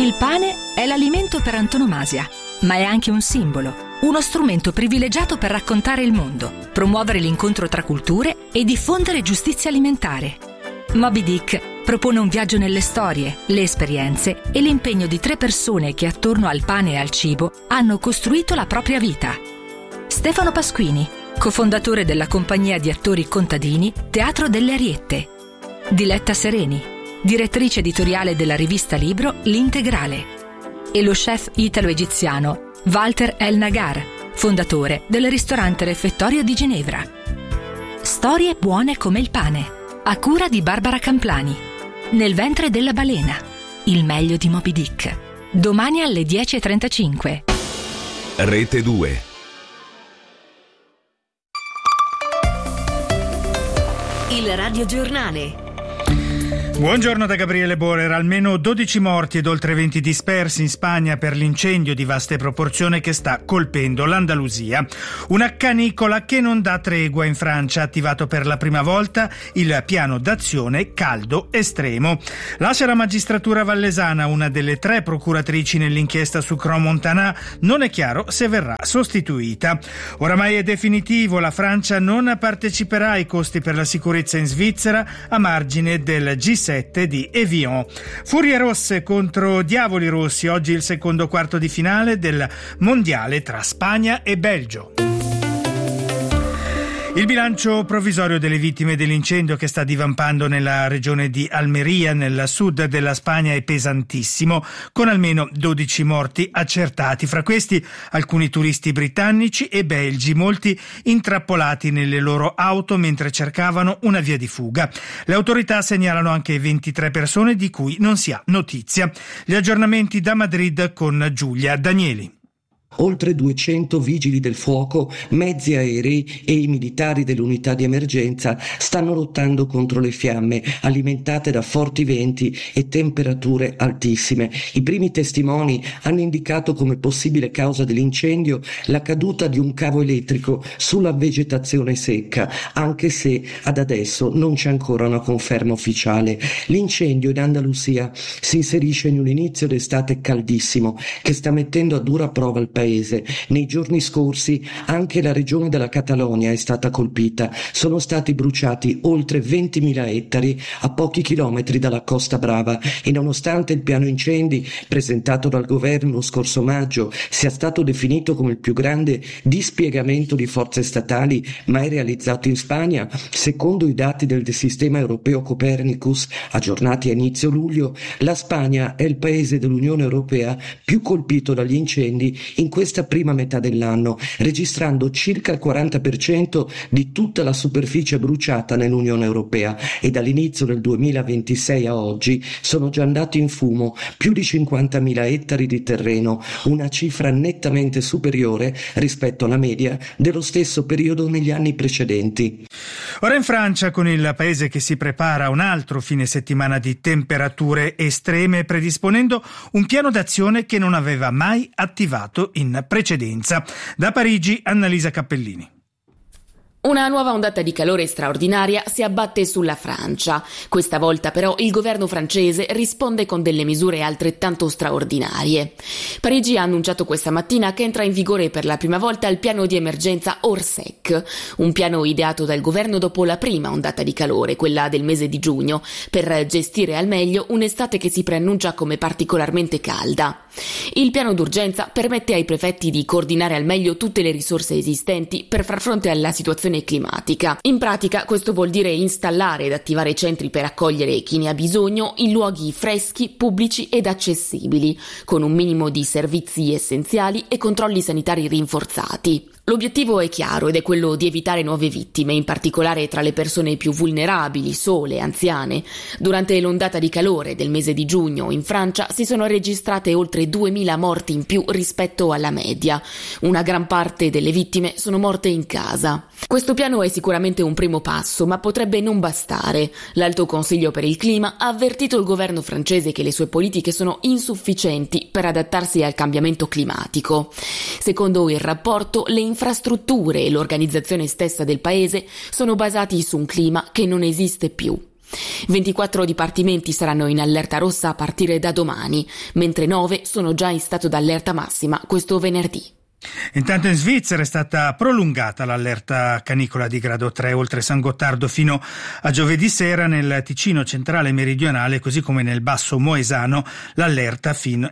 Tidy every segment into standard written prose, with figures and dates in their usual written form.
Il pane è l'alimento per antonomasia, ma è anche un simbolo, uno strumento privilegiato per raccontare il mondo, promuovere l'incontro tra culture e diffondere giustizia alimentare. Moby Dick propone un viaggio nelle storie, le esperienze e l'impegno di 3 persone che attorno al pane e al cibo hanno costruito la propria vita. Stefano Pasquini, cofondatore della compagnia di attori contadini Teatro delle Ariette. Diletta Sereni, direttrice editoriale della rivista Libro L'Integrale. E lo chef italo-egiziano Walter El Nagar, fondatore del ristorante Refettorio di Ginevra. Storie buone come il pane, a cura di Barbara Camplani. Nel ventre della balena, il meglio di Moby Dick. Domani alle 10:35. Rete 2. Il radiogiornale. Buongiorno da Gabriele Borer. Almeno 12 morti ed oltre 20 dispersi in Spagna per l'incendio di vaste proporzioni che sta colpendo l'Andalusia. Una canicola che non dà tregua in Francia ha attivato per la prima volta il piano d'azione caldo estremo. Lascia la magistratura vallesana, una delle 3 procuratrici nell'inchiesta su Crans-Montana, non è chiaro se verrà sostituita. Oramai è definitivo, la Francia non parteciperà ai costi per la sicurezza in Svizzera a margine del G7 di Evian. Furie rosse contro diavoli rossi, oggi il secondo quarto di finale del mondiale tra Spagna e Belgio. Il bilancio provvisorio delle vittime dell'incendio che sta divampando nella regione di Almeria, nel sud della Spagna, è pesantissimo, con almeno 12 morti accertati. Fra questi alcuni turisti britannici e belgi, molti intrappolati nelle loro auto mentre cercavano una via di fuga. Le autorità segnalano anche 23 persone di cui non si ha notizia. Gli aggiornamenti da Madrid con Giulia Danieli. Oltre 200 vigili del fuoco, mezzi aerei e i militari dell'unità di emergenza stanno lottando contro le fiamme alimentate da forti venti e temperature altissime. I primi testimoni hanno indicato come possibile causa dell'incendio la caduta di un cavo elettrico sulla vegetazione secca, anche se ad adesso non c'è ancora una conferma ufficiale. L'incendio in Andalusia si inserisce in un inizio d'estate caldissimo che sta mettendo a dura prova il paese. Nei giorni scorsi anche la regione della Catalogna è stata colpita. Sono stati bruciati oltre 20.000 ettari a pochi chilometri dalla Costa Brava e nonostante il piano incendi presentato dal governo lo scorso maggio sia stato definito come il più grande dispiegamento di forze statali mai realizzato in Spagna, secondo i dati del sistema europeo Copernicus aggiornati a inizio luglio, la Spagna è il paese dell'Unione Europea più colpito dagli incendi in questa prima metà dell'anno, registrando circa il 40% di tutta la superficie bruciata nell'Unione Europea, e dall'inizio del 2026 a oggi sono già andati in fumo più di 50.000 ettari di terreno, una cifra nettamente superiore rispetto alla media dello stesso periodo negli anni precedenti. Ora in Francia, con il paese che si prepara a un altro fine settimana di temperature estreme, predisponendo un piano d'azione che non aveva mai attivato in precedenza. Da Parigi, Annalisa Cappellini. Una nuova ondata di calore straordinaria si abbatte sulla Francia. Questa volta però il governo francese risponde con delle misure altrettanto straordinarie. Parigi ha annunciato questa mattina che entra in vigore per la prima volta il piano di emergenza Orsec, un piano ideato dal governo dopo la prima ondata di calore, quella del mese di giugno, per gestire al meglio un'estate che si preannuncia come particolarmente calda. Il piano d'urgenza permette ai prefetti di coordinare al meglio tutte le risorse esistenti per far fronte alla situazione climatica. In pratica questo vuol dire installare ed attivare centri per accogliere chi ne ha bisogno in luoghi freschi, pubblici ed accessibili, con un minimo di servizi essenziali e controlli sanitari rinforzati. L'obiettivo è chiaro ed è quello di evitare nuove vittime, in particolare tra le persone più vulnerabili, sole, anziane. Durante l'ondata di calore del mese di giugno in Francia si sono registrate oltre 2.000 morti in più rispetto alla media. Una gran parte delle vittime sono morte in casa. Questo piano è sicuramente un primo passo, ma potrebbe non bastare. L'Alto Consiglio per il Clima ha avvertito il governo francese che le sue politiche sono insufficienti per adattarsi al cambiamento climatico. Secondo il rapporto, le infrastrutture e l'organizzazione stessa del paese sono basati su un clima che non esiste più. 24 dipartimenti saranno in allerta rossa a partire da domani, mentre 9 sono già in stato d'allerta massima questo venerdì. Intanto in Svizzera è stata prolungata l'allerta canicola di grado 3 oltre San Gottardo fino a giovedì sera. Nel Ticino centrale e meridionale, così come nel Basso Moesano, l'allerta fino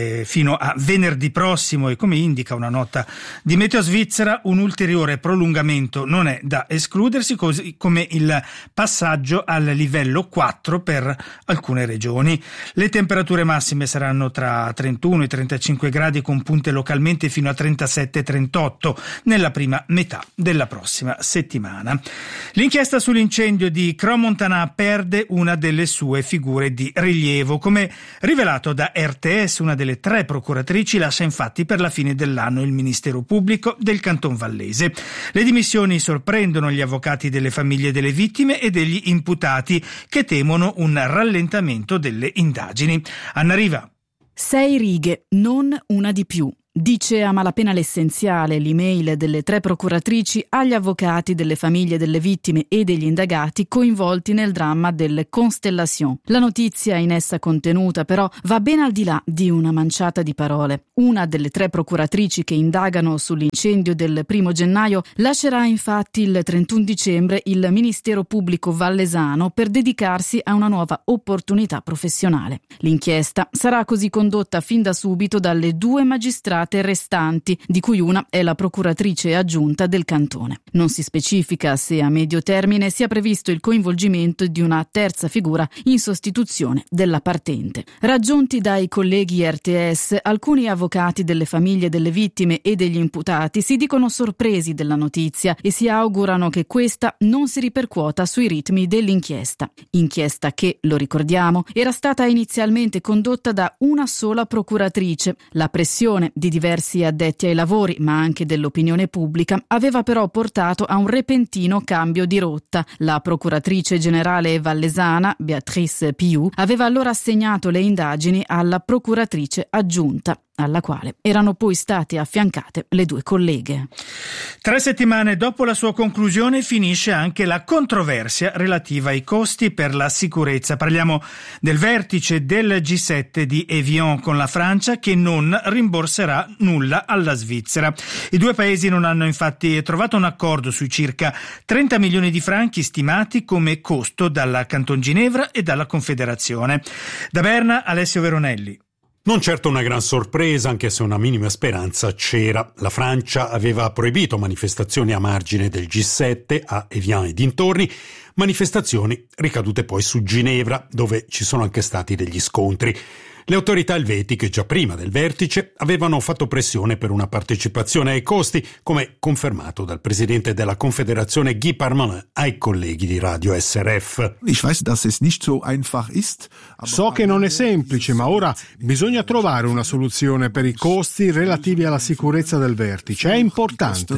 a venerdì prossimo, e come indica una nota di Meteo Svizzera un ulteriore prolungamento non è da escludersi, così come il passaggio al livello 4 per alcune regioni. Le temperature massime saranno tra 31 e 35 gradi con punte localmente fino a 37-38 nella prima metà della prossima settimana. L'inchiesta sull'incendio di Crans-Montana perde una delle sue figure di rilievo. Come rivelato da RTS, una delle 3 procuratrici lascia infatti per la fine dell'anno il Ministero Pubblico del Canton Vallese. Le dimissioni sorprendono gli avvocati delle famiglie delle vittime e degli imputati, che temono un rallentamento delle indagini. Anna Riva. 6 righe, non una di più. Dice a malapena l'essenziale l'email delle 3 procuratrici agli avvocati delle famiglie delle vittime e degli indagati coinvolti nel dramma delle Constellation. La notizia in essa contenuta però va ben al di là di una manciata di parole. Una delle 3 procuratrici che indagano sull'incendio del 1 gennaio lascerà infatti il 31 dicembre il Ministero Pubblico Vallesano per dedicarsi a una nuova opportunità professionale. L'inchiesta sarà così condotta fin da subito dalle 2 magistrate restanti, di cui una è la procuratrice aggiunta del cantone. Non si specifica se a medio termine sia previsto il coinvolgimento di una terza figura in sostituzione della partente. Raggiunti dai colleghi RTS, alcuni avvocati delle famiglie delle vittime e degli imputati si dicono sorpresi della notizia e si augurano che questa non si ripercuota sui ritmi dell'inchiesta. Inchiesta che, lo ricordiamo, era stata inizialmente condotta da una sola procuratrice. La pressione di diversi addetti ai lavori, ma anche dell'opinione pubblica, aveva però portato a un repentino cambio di rotta. La procuratrice generale vallesana, Beatrice Piu, aveva allora assegnato le indagini alla procuratrice aggiunta, alla quale erano poi state affiancate le 2 colleghe. 3 settimane dopo la sua conclusione finisce anche la controversia relativa ai costi per la sicurezza. Parliamo del vertice del G7 di Evian con la Francia, che non rimborserà nulla alla Svizzera. I 2 paesi non hanno infatti trovato un accordo sui circa 30 milioni di franchi stimati come costo dalla Canton Ginevra e dalla Confederazione. Da Berna, Alessio Veronelli. Non certo una gran sorpresa, anche se una minima speranza c'era. La Francia aveva proibito manifestazioni a margine del G7 a Evian e dintorni, manifestazioni ricadute poi su Ginevra, dove ci sono anche stati degli scontri. Le autorità elvetiche, già prima del vertice, avevano fatto pressione per una partecipazione ai costi, come confermato dal presidente della Confederazione Guy Parmelin ai colleghi di Radio SRF. So che non è semplice, ma ora bisogna trovare una soluzione per i costi relativi alla sicurezza del vertice. È importante.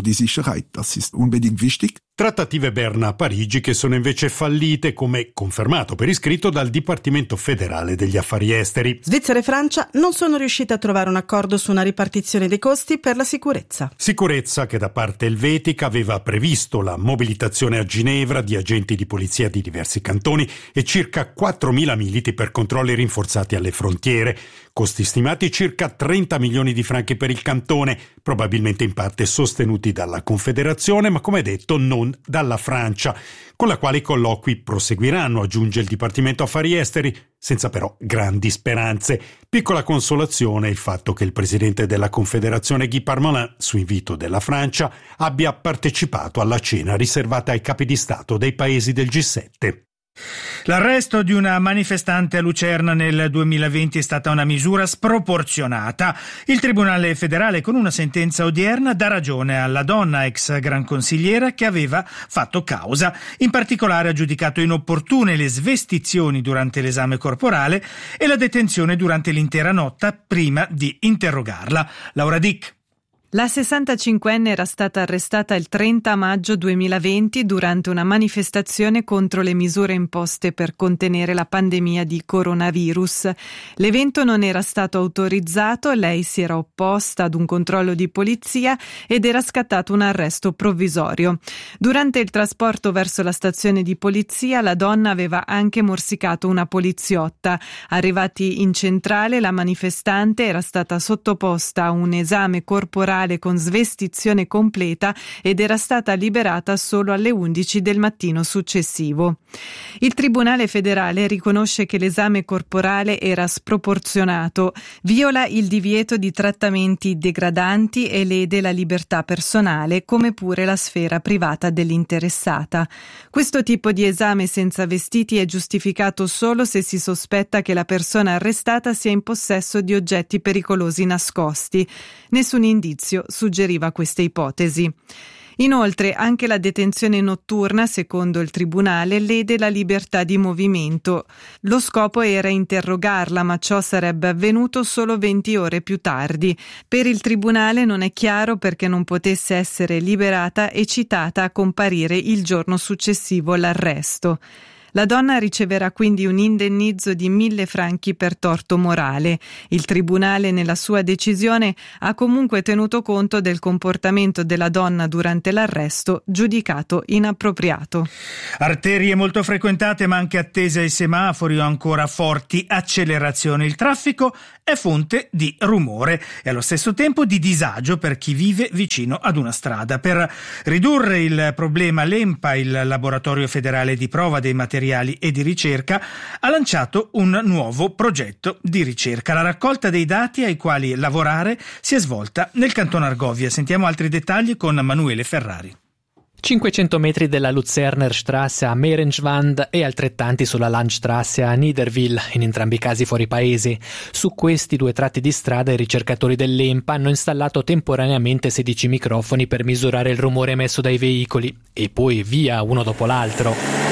Trattative Berna-Parigi che sono invece fallite, come confermato per iscritto dal Dipartimento federale degli affari esteri. Svizzera e Francia non sono riuscite a trovare un accordo su una ripartizione dei costi per la sicurezza. Sicurezza che da parte elvetica aveva previsto la mobilitazione a Ginevra di agenti di polizia di diversi cantoni e circa 4.000 militi per controlli rinforzati alle frontiere. Costi stimati circa 30 milioni di franchi per il cantone, probabilmente in parte sostenuti dalla Confederazione, ma come detto non dalla Francia, con la quale i colloqui proseguiranno, aggiunge il Dipartimento Affari Esteri, senza però grandi speranze. Piccola consolazione il fatto che il presidente della Confederazione Guy Parmelin, su invito della Francia, abbia partecipato alla cena riservata ai capi di Stato dei paesi del G7. L'arresto di una manifestante a Lucerna nel 2020 è stata una misura sproporzionata. Il Tribunale federale, con una sentenza odierna, dà ragione alla donna ex gran consigliera che aveva fatto causa. In particolare ha giudicato inopportune le svestizioni durante l'esame corporale e la detenzione durante l'intera notte prima di interrogarla. Laura Dick. La 65enne era stata arrestata il 30 maggio 2020 durante una manifestazione contro le misure imposte per contenere la pandemia di coronavirus. L'evento non era stato autorizzato, lei si era opposta ad un controllo di polizia ed era scattato un arresto provvisorio. Durante il trasporto verso la stazione di polizia, la donna aveva anche morsicato una poliziotta. Arrivati in centrale, la manifestante era stata sottoposta a un esame corporale con svestizione completa ed era stata liberata solo alle 11 del mattino successivo. Il Tribunale federale riconosce che l'esame corporale era sproporzionato, viola il divieto di trattamenti degradanti e lede la libertà personale, come pure la sfera privata dell'interessata. Questo tipo di esame senza vestiti è giustificato solo se si sospetta che la persona arrestata sia in possesso di oggetti pericolosi nascosti. Nessun indizio suggeriva queste ipotesi. Inoltre, anche la detenzione notturna, secondo il tribunale, lede la libertà di movimento. Lo scopo era interrogarla, ma ciò sarebbe avvenuto solo 20 ore più tardi. Per il tribunale non è chiaro perché non potesse essere liberata e citata a comparire il giorno successivo all'arresto. La donna riceverà quindi un indennizzo di 1.000 franchi per torto morale. Il tribunale, nella sua decisione, ha comunque tenuto conto del comportamento della donna durante l'arresto, giudicato inappropriato. Arterie molto frequentate ma anche attese ai semafori o ancora forti accelerazioni. Il traffico è fonte di rumore e allo stesso tempo di disagio per chi vive vicino ad una strada. Per ridurre il problema, l'ENPA, il Laboratorio Federale di Prova dei Materiali e di Ricerca, ha lanciato un nuovo progetto di ricerca. La raccolta dei dati ai quali lavorare si è svolta nel Canton Argovia. Sentiamo altri dettagli con Manuele Ferrari. 500 metri della Luzerner Strasse a Merenschwand e altrettanti sulla Landstrasse a Niederwil, in entrambi i casi fuori paese. Su questi 2 tratti di strada i ricercatori dell'ENPA hanno installato temporaneamente 16 microfoni per misurare il rumore emesso dai veicoli e poi via uno dopo l'altro.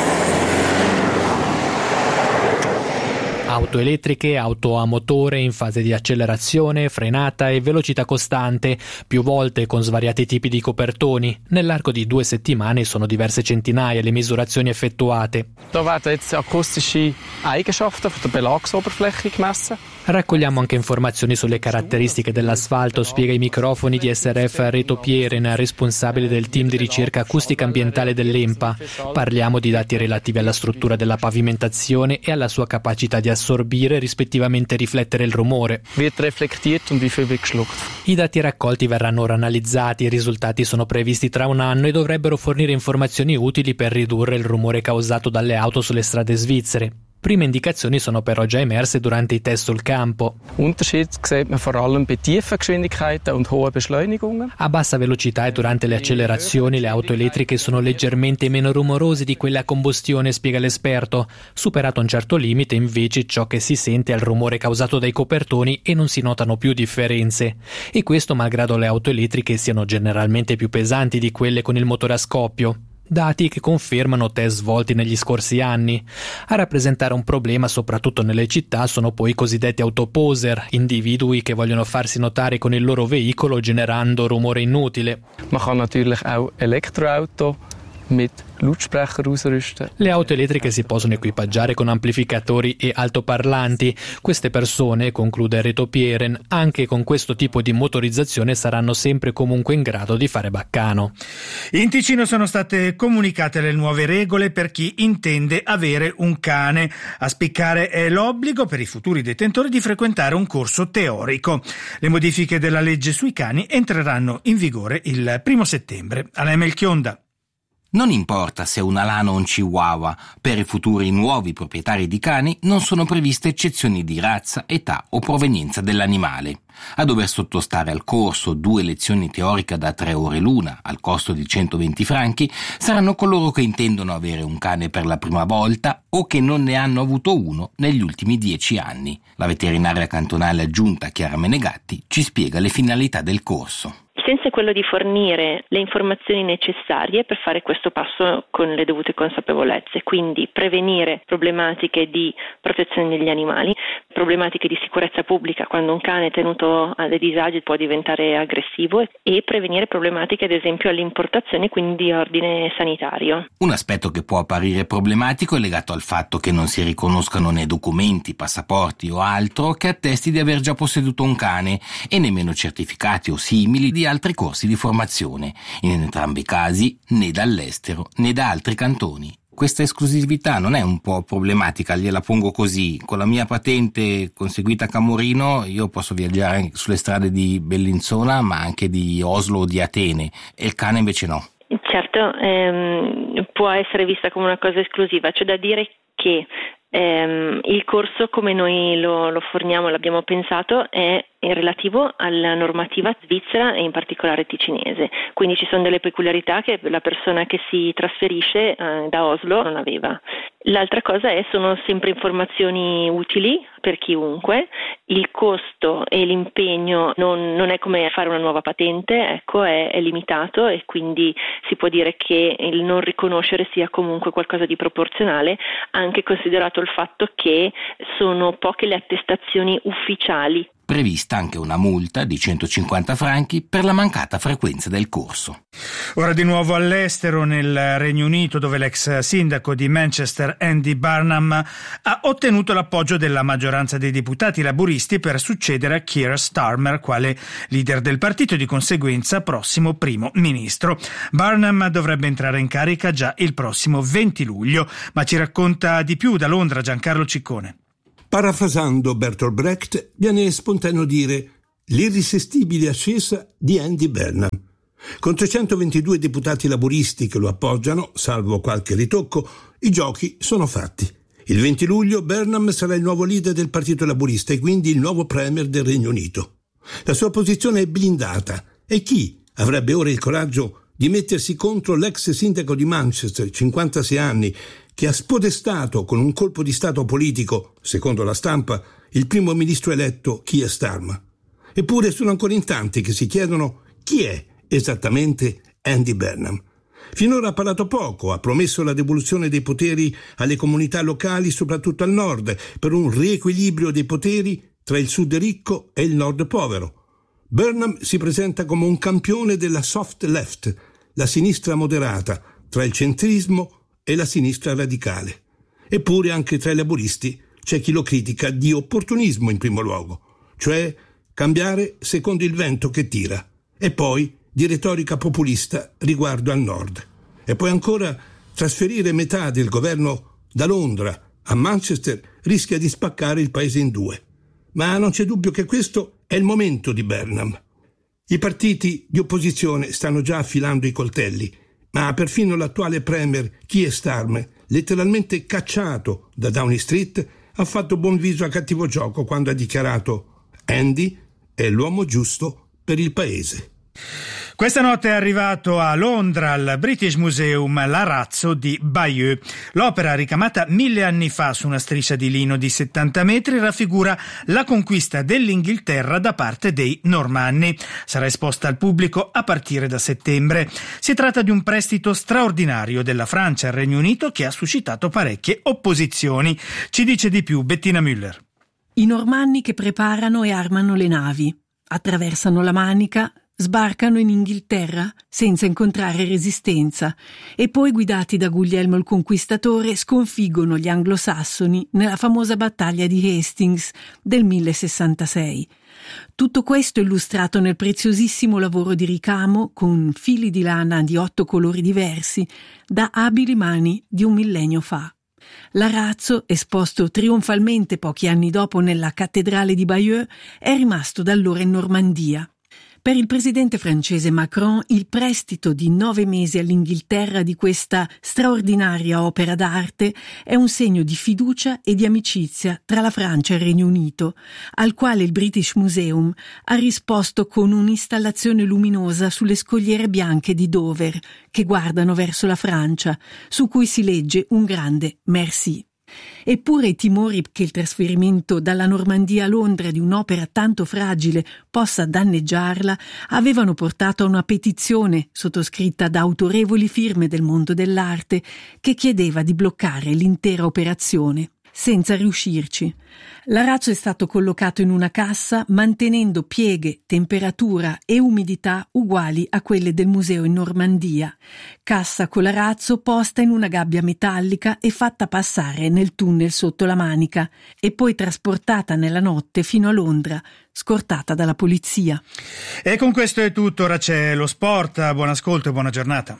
Auto elettriche, auto a motore in fase di accelerazione, frenata e velocità costante, più volte con svariati tipi di copertoni. Nell'arco di 2 settimane sono diverse centinaia le misurazioni effettuate. Da werden jetzt akustische Eigenschaften der Belagsoberfläche gemessen. Raccogliamo anche informazioni sulle caratteristiche dell'asfalto, spiega i microfoni di SRF Reto Pieren, responsabile del team di ricerca acustica ambientale dell'ENPA. Parliamo di dati relativi alla struttura della pavimentazione e alla sua capacità di assorbire, rispettivamente riflettere il rumore. Wird reflektiert und wie viel wird geschluckt. I dati raccolti verranno ora analizzati, i risultati sono previsti tra un anno e dovrebbero fornire informazioni utili per ridurre il rumore causato dalle auto sulle strade svizzere. Prime indicazioni sono però già emerse durante i test sul campo. Unterschied sieht man vor allem bei tiefen Geschwindigkeiten und hohen Beschleunigungen. A bassa velocità e durante le accelerazioni le auto elettriche sono leggermente meno rumorose di quelle a combustione, spiega l'esperto. Superato un certo limite, invece, ciò che si sente è il rumore causato dai copertoni e non si notano più differenze. E questo malgrado le auto elettriche siano generalmente più pesanti di quelle con il motore a scoppio. Dati che confermano test svolti negli scorsi anni. A rappresentare un problema soprattutto nelle città sono poi i cosiddetti autoposer, individui che vogliono farsi notare con il loro veicolo generando rumore inutile. Man kann natürlich auch Elektroauto mit Lautsprecher ausrüsten. Le auto elettriche si possono equipaggiare con amplificatori e altoparlanti. Queste persone, conclude Reto Pieren, anche con questo tipo di motorizzazione saranno sempre comunque in grado di fare baccano. In Ticino sono state comunicate le nuove regole per chi intende avere un cane. A spiccare è l'obbligo per i futuri detentori di frequentare un corso teorico. Le modifiche della legge sui cani entreranno in vigore il 1 settembre. Alain Melchionda. Non importa se un alano o un chihuahua, per i futuri nuovi proprietari di cani non sono previste eccezioni di razza, età o provenienza dell'animale. A dover sottostare al corso 2 lezioni teoriche da 3 ore l'una, al costo di 120 franchi, saranno coloro che intendono avere un cane per la prima volta o che non ne hanno avuto uno negli ultimi 10 anni. La veterinaria cantonale aggiunta Chiara Menegatti ci spiega le finalità del corso. Il senso è quello di fornire le informazioni necessarie per fare questo passo con le dovute consapevolezze, quindi prevenire problematiche di protezione degli animali, problematiche di sicurezza pubblica, quando un cane tenuto a dei disagi può diventare aggressivo, e prevenire problematiche ad esempio all'importazione, quindi di ordine sanitario. Un aspetto che può apparire problematico è legato al fatto che non si riconoscano né documenti, passaporti o altro che attesti di aver già posseduto un cane, e nemmeno certificati o simili di altri corsi di formazione, in entrambi i casi né dall'estero né da altri cantoni. Questa esclusività non è un po' problematica? Gliela pongo così: con la mia patente conseguita a Camorino io posso viaggiare sulle strade di Bellinzona, ma anche di Oslo o di Atene, e il cane invece no. Certo, può essere vista come una cosa esclusiva. C'è da dire che il corso, come noi lo forniamo e l'abbiamo pensato, è relativo alla normativa svizzera e in particolare ticinese, quindi ci sono delle peculiarità che la persona che si trasferisce da Oslo non aveva. L'altra cosa sono sempre informazioni utili per chiunque. Il costo e l'impegno non è come fare una nuova patente, ecco, è limitato, e quindi si può dire che il non riconoscere sia comunque qualcosa di proporzionale, anche considerato il fatto che sono poche le attestazioni ufficiali. Prevista anche una multa di 150 franchi per la mancata frequenza del corso. Ora di nuovo all'estero, nel Regno Unito, dove l'ex sindaco di Manchester Andy Burnham ha ottenuto l'appoggio della maggioranza dei deputati laburisti per succedere a Keir Starmer quale leader del partito e di conseguenza prossimo primo ministro. Burnham dovrebbe entrare in carica già il prossimo 20 luglio, ma ci racconta di più da Londra Giancarlo Ciccone. Parafrasando Bertolt Brecht, viene spontaneo dire l'irresistibile ascesa di Andy Burnham. Con 322 deputati laburisti che lo appoggiano, salvo qualche ritocco, i giochi sono fatti. Il 20 luglio Burnham sarà il nuovo leader del Partito Laburista e quindi il nuovo premier del Regno Unito. La sua posizione è blindata, e chi avrebbe ora il coraggio di mettersi contro l'ex sindaco di Manchester, 56 anni, che ha spodestato con un colpo di stato politico, secondo la stampa, il primo ministro eletto Keir Starmer. Eppure sono ancora in tanti che si chiedono chi è esattamente Andy Burnham. Finora ha parlato poco, ha promesso la devoluzione dei poteri alle comunità locali, soprattutto al nord, per un riequilibrio dei poteri tra il sud ricco e il nord povero. Burnham si presenta come un campione della soft left, la sinistra moderata, tra il centrismo e la sinistra radicale. Eppure anche tra i laburisti c'è chi lo critica di opportunismo in primo luogo, cioè cambiare secondo il vento che tira, e poi di retorica populista riguardo al nord. E poi ancora trasferire metà del governo da Londra a Manchester rischia di spaccare il paese in due. Ma non c'è dubbio che questo è il momento di Burnham. I partiti di opposizione stanno già affilando i coltelli, ma perfino l'attuale premier Keir Starmer, letteralmente cacciato da Downing Street, ha fatto buon viso a cattivo gioco quando ha dichiarato «Andy è l'uomo giusto per il paese». Questa notte è arrivato a Londra al British Museum l'Arazzo di Bayeux. L'opera, ricamata 1000 anni fa su una striscia di lino di 70 metri, raffigura la conquista dell'Inghilterra da parte dei Normanni. Sarà esposta al pubblico a partire da settembre. Si tratta di un prestito straordinario della Francia al Regno Unito che ha suscitato parecchie opposizioni. Ci dice di più Bettina Müller. I Normanni che preparano e armano le navi, attraversano la Manica, sbarcano in Inghilterra senza incontrare resistenza e poi, guidati da Guglielmo il Conquistatore, sconfiggono gli anglosassoni nella famosa battaglia di Hastings del 1066. Tutto questo illustrato nel preziosissimo lavoro di ricamo con fili di lana di 8 colori diversi da abili mani di un millennio fa. L'Arazzo, esposto trionfalmente pochi anni dopo nella cattedrale di Bayeux, è rimasto da allora in Normandia. Per il presidente francese Macron il prestito di 9 mesi all'Inghilterra di questa straordinaria opera d'arte è un segno di fiducia e di amicizia tra la Francia e il Regno Unito, al quale il British Museum ha risposto con un'installazione luminosa sulle scogliere bianche di Dover che guardano verso la Francia, su cui si legge un grande merci. Eppure i timori che il trasferimento dalla Normandia a Londra di un'opera tanto fragile possa danneggiarla avevano portato a una petizione sottoscritta da autorevoli firme del mondo dell'arte che chiedeva di bloccare l'intera operazione. senza riuscirci. L'arazzo è stato collocato in una cassa mantenendo pieghe, temperatura e umidità uguali a quelle del museo in Normandia. Cassa con l'arazzo posta in una gabbia metallica e fatta passare nel tunnel sotto la Manica e poi trasportata nella notte fino a Londra, scortata dalla polizia. E con questo è tutto, ora c'è lo sport. Buon ascolto e buona giornata.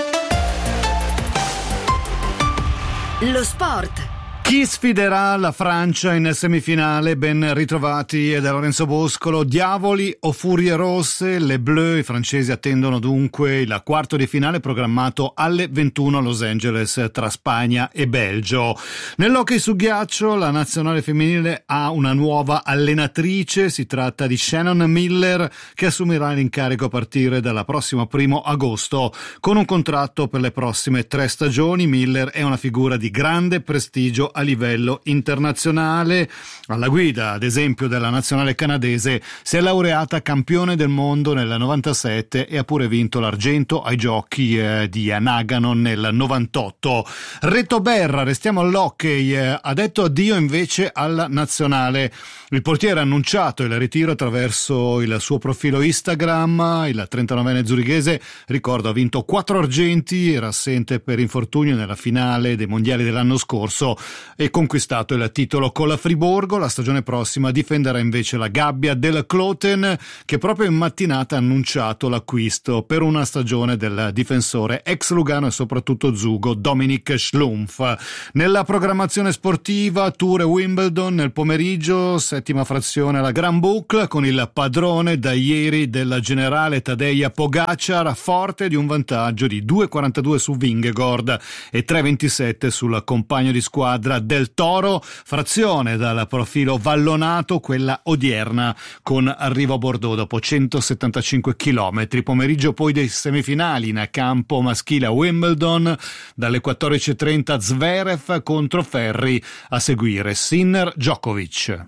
Lo sport. Chi sfiderà la Francia in semifinale? Ben ritrovati da Lorenzo Boscolo. Diavoli o furie rosse? Le Bleu, i francesi attendono dunque il quarto di finale programmato alle 21 a Los Angeles tra Spagna e Belgio. Nell'hockey su ghiaccio la nazionale femminile ha una nuova allenatrice, si tratta di Shannon Miller, che assumerà l'incarico a partire dal prossimo 1 agosto. Con un contratto per le prossime 3 stagioni, Miller è una figura di grande prestigio a livello internazionale. Alla guida, ad esempio, della nazionale canadese, si è laureata campione del mondo nel 97 e ha pure vinto l'argento ai giochi di Nagano nel 98. Reto Berra, restiamo all'hockey, ha detto addio invece alla nazionale. Il portiere ha annunciato il ritiro attraverso il suo profilo Instagram. Il 39enne zurighese, ricordo, ha vinto 4 argenti, era assente per infortunio nella finale dei mondiali dell'anno scorso e conquistato il titolo con la Friburgo. La stagione prossima difenderà invece la gabbia del Kloten, che proprio in mattinata ha annunciato l'acquisto per una stagione del difensore ex Lugano e soprattutto Zugo Dominik Schlumpf. Nella programmazione sportiva, Tour e Wimbledon nel pomeriggio, settima frazione alla Grand Boucle, con il padrone da ieri del generale Tadej Pogačar, forte di un vantaggio di 2,42 su Vingegaard e 3,27 sul compagno di squadra del Toro. Frazione dal profilo vallonato, quella odierna, con arrivo a Bordeaux dopo 175 km. Pomeriggio poi dei semifinali in campo maschile a Wimbledon, dalle 14.30 Zverev contro Ferri, a seguire Sinner Djokovic.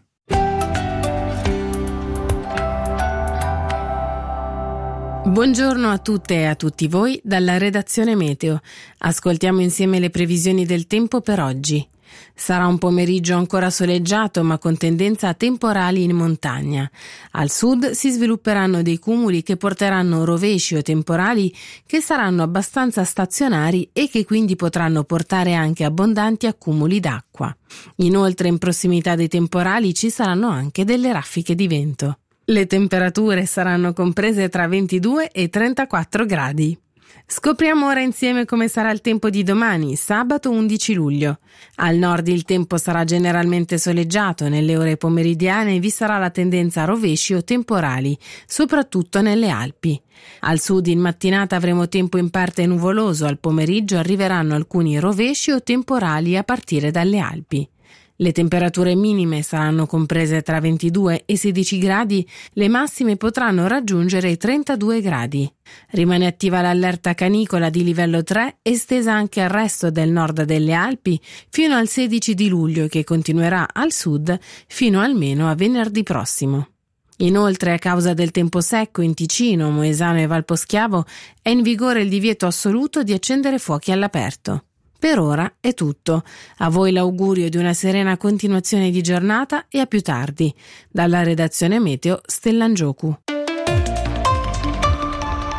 Buongiorno a tutte e a tutti voi dalla redazione Meteo. Ascoltiamo insieme le previsioni del tempo per oggi. Sarà un pomeriggio ancora soleggiato ma con tendenza a temporali in montagna. Al sud si svilupperanno dei cumuli che porteranno rovesci o temporali che saranno abbastanza stazionari e che quindi potranno portare anche abbondanti accumuli d'acqua. Inoltre in prossimità dei temporali ci saranno anche delle raffiche di vento. Le temperature saranno comprese tra 22 e 34 gradi. Scopriamo ora insieme come sarà il tempo di domani, sabato 11 luglio. Al nord il tempo sarà generalmente soleggiato, nelle ore pomeridiane vi sarà la tendenza a rovesci o temporali, soprattutto nelle Alpi. Al sud in mattinata avremo tempo in parte nuvoloso, al pomeriggio arriveranno alcuni rovesci o temporali a partire dalle Alpi. Le temperature minime saranno comprese tra 22 e 16 gradi, le massime potranno raggiungere i 32 gradi. Rimane attiva l'allerta canicola di livello 3, estesa anche al resto del nord delle Alpi, fino al 16 di luglio, che continuerà al sud fino almeno a venerdì prossimo. Inoltre, a causa del tempo secco in Ticino, Moesano e Valposchiavo, è in vigore il divieto assoluto di accendere fuochi all'aperto. Per ora è tutto. A voi l'augurio di una serena continuazione di giornata e a più tardi. Dalla redazione Meteo, Stellangioku.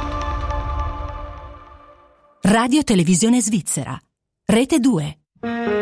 Radio Televisione Svizzera. Rete 2.